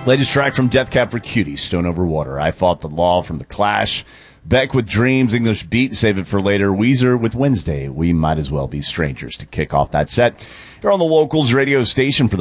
Latest track from Death Cab for Cutie, Stone Over Water. I Fought the Law from The Clash. Beck with Dreams, English Beat, save it for later. Weezer with Wednesday, We Might As Well Be Strangers to kick off that set. Here on the Locals radio station for the